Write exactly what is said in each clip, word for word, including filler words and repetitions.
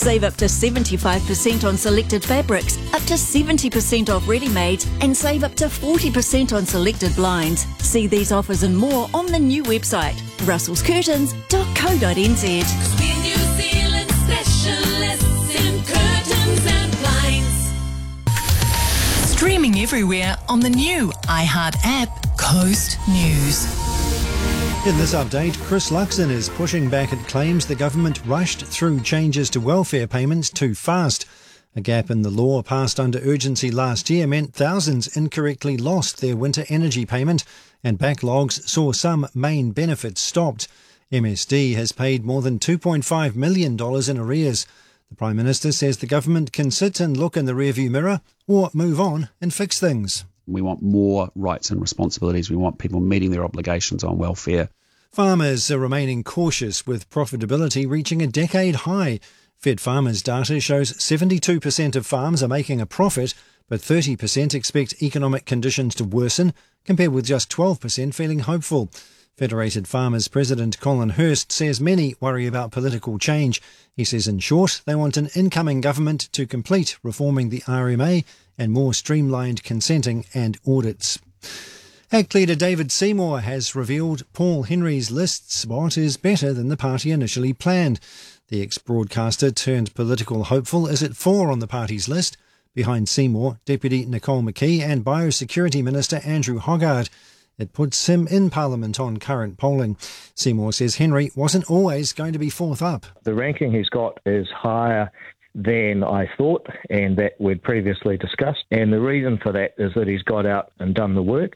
Save up to seventy-five percent on selected fabrics, up to seventy percent off ready-mades, and save up to forty percent on selected blinds. See these offers and more on the new website, russells curtains dot co dot n z. We're New Zealand specialists in curtains and blinds. Streaming everywhere on the new iHeart app, Coast News. In this update, Chris Luxon is pushing back at claims the government rushed through changes to welfare payments too fast. A gap in the law passed under urgency last year meant thousands incorrectly lost their winter energy payment, and backlogs saw some main benefits stopped. M S D has paid more than two point five million dollars in arrears. The Prime Minister says the government can sit and look in the rearview mirror or move on and fix things. We want more rights and responsibilities. We want people meeting their obligations on welfare. Farmers are remaining cautious with profitability reaching a decade high. Fed Farmers data shows seventy-two percent of farms are making a profit, but thirty percent expect economic conditions to worsen, compared with just twelve percent feeling hopeful. Federated Farmers President Colin Hurst says many worry about political change. He says, in short, they want an incoming government to complete reforming the R M A and more streamlined consenting and audits. ACT leader David Seymour has revealed Paul Henry's list spot is better than the party initially planned. The ex-broadcaster turned political hopeful is at four on the party's list, behind Seymour, Deputy Nicole McKee and Biosecurity Minister Andrew Hoggard. It puts him in Parliament on current polling. Seymour says Henry wasn't always going to be fourth up. The ranking he's got is higher than I thought and that we'd previously discussed. And the reason for that is that he's got out and done the work.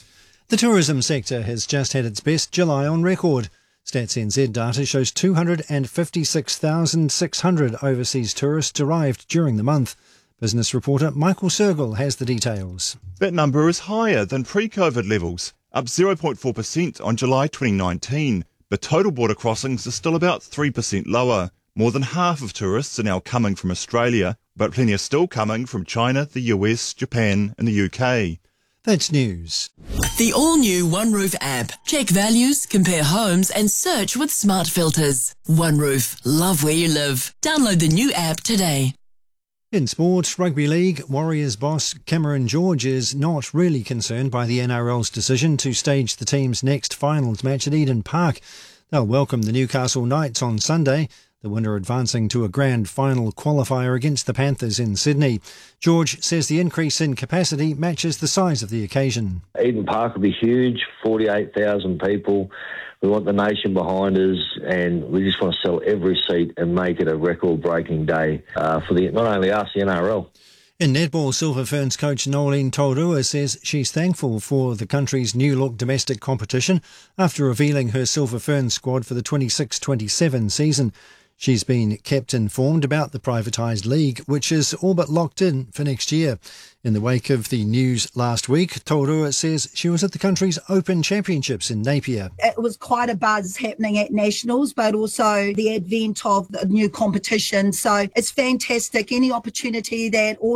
The tourism sector has just had its best July on record. Stats N Z data shows two hundred fifty-six thousand six hundred overseas tourists arrived during the month. Business reporter Michael Sergel has the details. That number is higher than pre-COVID levels, up zero point four percent on July twenty nineteen, but total border crossings are still about three percent lower. More than half of tourists are now coming from Australia, but plenty are still coming from China, the U S, Japan and the U K. That's news. The all-new OneRoof app. Check values, compare homes and search with smart filters. OneRoof. Love where you live. Download the new app today. In sport, Rugby League, Warriors boss Cameron George is not really concerned by the N R L's decision to stage the team's next finals match at Eden Park. They'll welcome the Newcastle Knights on Sunday, the winner advancing to a grand final qualifier against the Panthers in Sydney. George says the increase in capacity matches the size of the occasion. Eden Park will be huge, forty-eight thousand people. We want the nation behind us, and we just want to sell every seat and make it a record-breaking day uh, for the not only us, the N R L. In netball, Silver Ferns coach Nolene Taurua says she's thankful for the country's new-look domestic competition after revealing her Silver Ferns squad for the twenty-six twenty-seven season. She's been kept informed about the privatised league, which is all but locked in for next year. In the wake of the news last week, Taurua says she was at the country's Open Championships in Napier. It was quite a buzz happening at Nationals, but also the advent of the new competition. So it's fantastic. Any opportunity that all